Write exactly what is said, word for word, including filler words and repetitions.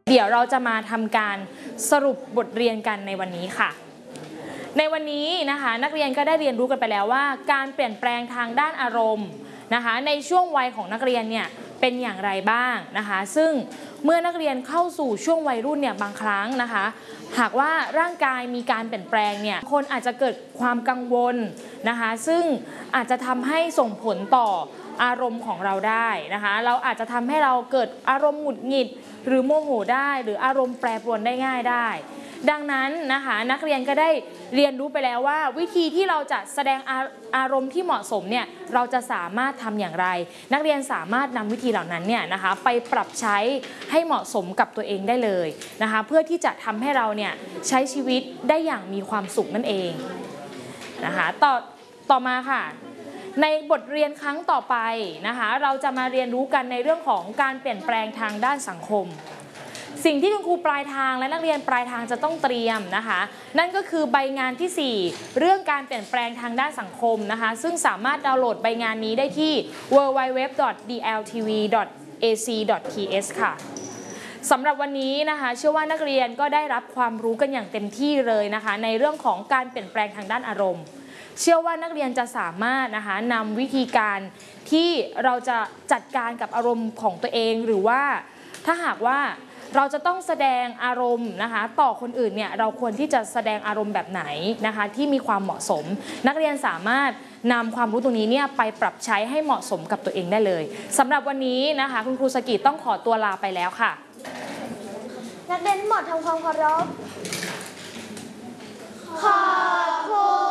เดี๋ยวเราจะมาทำการสรุปบทเรียนกันในวันนี้ค่ะในวันนี้นะคะนักเรียนก็ได้เรียนรู้กันไปแล้วว่าการเปลี่ยนแปลงทางด้านอารมณ์นะคะในช่วงวัยของนักเรียนเนี่ยเป็นอย่างไรบ้างนะคะซึ่งเมื่อนักเรียนเข้าสู่ช่วงวัยรุ่นเนี่ยบางครั้งนะคะหากว่าร่างกายมีการเปลี่ยนแปลงเนี่ยคนอาจจะเกิดความกังวลนะคะซึ่งอาจจะทำให้ส่งผลต่ออารมณ์ของเราได้นะคะเราอาจจะทำให้เราเกิดอารมณ์หงุดหงิดหรือโมโหได้หรืออารมณ์แปรปรวนได้ง่ายได้ดังนั้นนะคะนักเรียนก็ได้เรียนรู้ไปแล้วว่าวิธีที่เราจะแสดงอารมณ์ที่เหมาะสมเนี่ยเราจะสามารถทำอย่างไรนักเรียนสามารถนำวิธีเหล่านั้นเนี่ยนะคะไปปรับใช้ให้เหมาะสมกับตัวเองได้เลยนะคะเพื่อที่จะทำให้เราเนี่ยใช้ชีวิตได้อย่างมีความสุขนั่นเองนะคะต่อต่อมาค่ะในบทเรียนครั้งต่อไปนะคะเราจะมาเรียนรู้กันในเรื่องของการเปลี่ยนแปลงทางด้านสังคมสิ่งที่คุณครูปลายทางและนักเรียนปลายทางจะต้องเตรียมนะคะนั่นก็คือใบงานที่สี่เรื่องการเปลี่ยนแปลงทางด้านสังคมนะคะซึ่งสามารถดาวน์โหลดใบงานนี้ได้ที่ ดับเบิลยู ดับเบิลยู ดับเบิลยู ดอท ดี แอล ที วี ดอท เอ ซี ดอท ที เอส ค่ะสำหรับวันนี้นะคะเชื่อว่านักเรียนก็ได้รับความรู้กันอย่างเต็มที่เลยนะคะในเรื่องของการเปลี่ยนแปลงทางด้านอารมณ์เชื่อว่านักเรียนจะสามารถนะคะนำวิธีการที่เราจะจัดการกับอารมณ์ของตัวเองหรือว่าถ้าหากว่าเราจะต้องแสดงอารมณ์นะคะต่อคนอื่นเนี่ยเราควรที่จะแสดงอารมณ์แบบไหนนะคะที่มีความเหมาะสมนักเรียนสามารถนำความรู้ตรงนี้เนี่ยไปปรับใช้ให้เหมาะสมกับตัวเองได้เลยสำหรับวันนี้นะคะคุณครูสกิต้องขอตัวลาไปแล้วค่ะนักเรียนทั้งหมดทำความเคารพขอบคุณ